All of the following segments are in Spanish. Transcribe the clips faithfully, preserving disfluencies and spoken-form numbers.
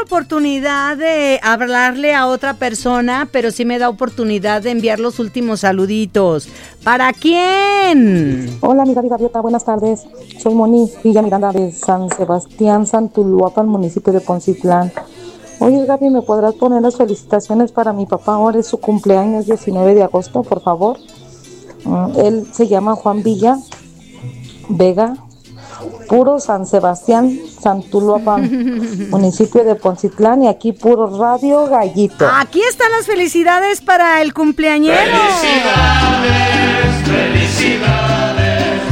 la oportunidad de hablarle a otra persona, pero sí me da oportunidad de enviar los últimos saluditos. ¿Para quién? Hola, mi Gaby Gaviota, buenas tardes. Soy Moni Villa Miranda de San Sebastián, Santuluapan, municipio de Poncitlán. Oye, Gaby, ¿me podrás poner las felicitaciones para mi papá? Ahora es su cumpleaños, diecinueve de agosto, por favor. Mm, él se llama Juan Villa Vega, puro San Sebastián, Santuluapan, municipio de Poncitlán, y aquí puro Radio Gallito. Aquí están las felicidades para el cumpleañero. Felicidades, felicidades,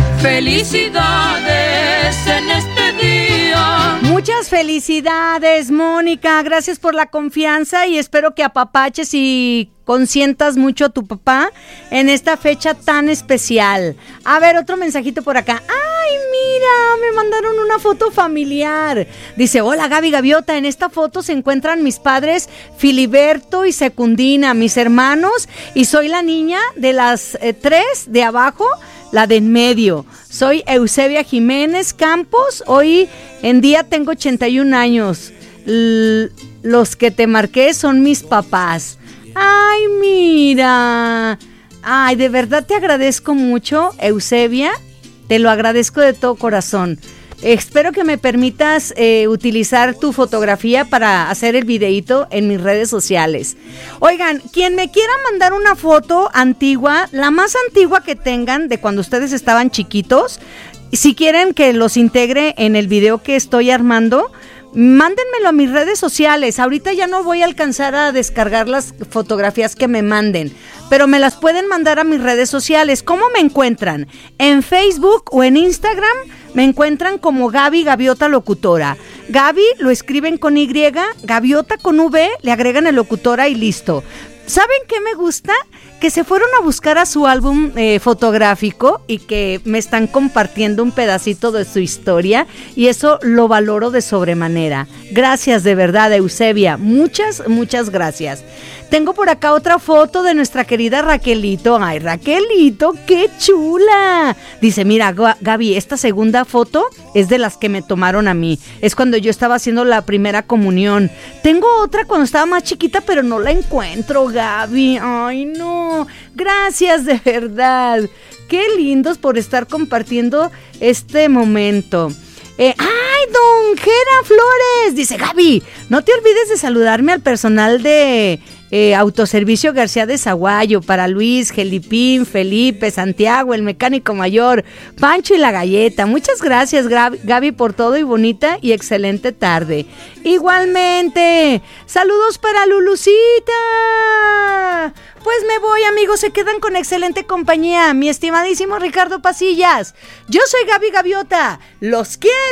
felicidades en este día. Muchas felicidades, Mónica. Gracias por la confianza y espero que apapaches y consientas mucho a tu papá en esta fecha tan especial. A ver, otro mensajito por acá. ¡Ay, mira! Me mandaron una foto familiar. Dice, hola, Gaby Gaviota. En esta foto se encuentran mis padres Filiberto y Secundina, mis hermanos, y soy la niña de las eh, tres de abajo, la de en medio. Soy Eusebia Jiménez Campos. Hoy en día tengo ochenta y un años. L- los que te marqué son mis papás. Ay, mira. Ay, de verdad te agradezco mucho, Eusebia. Te lo agradezco de todo corazón. Espero que me permitas eh, utilizar tu fotografía para hacer el videíto en mis redes sociales. Oigan, quien me quiera mandar una foto antigua, la más antigua que tengan de cuando ustedes estaban chiquitos, si quieren que los integre en el video que estoy armando, mándenmelo a mis redes sociales. Ahorita ya no voy a alcanzar a descargar las fotografías que me manden, pero me las pueden mandar a mis redes sociales. ¿Cómo me encuentran? En Facebook o en Instagram me encuentran como Gaby Gaviota Locutora. Gaby lo escriben con Y, Gaviota con V, le agregan el locutora y listo. ¿Saben qué me gusta? Que se fueron a buscar a su álbum eh, fotográfico y que me están compartiendo un pedacito de su historia, y eso lo valoro de sobremanera. Gracias de verdad, Eusebia. Muchas, muchas gracias. Tengo por acá otra foto de nuestra querida Raquelito. Ay, Raquelito, qué chula. Dice, mira, Gaby, esta segunda foto es de las que me tomaron a mí. Es cuando yo estaba haciendo la primera comunión. Tengo otra cuando estaba más chiquita, pero no la encuentro, Gaby. Ay, no. Gracias, de verdad. Qué lindos por estar compartiendo este momento. Eh, ¡Ay, don Gera Flores! Dice, Gaby, no te olvides de saludarme al personal de eh, Autoservicio García de Zaguayo, para Luis, Gelipín, Felipe, Santiago, el mecánico mayor, Pancho y la galleta. Muchas gracias, Gaby, por todo y bonita y excelente tarde. Igualmente, saludos para Lulucita. Pues me voy, amigos, se quedan con excelente compañía. Mi estimadísimo Ricardo Pasillas. Yo soy Gaby Gaviota. Los quiero.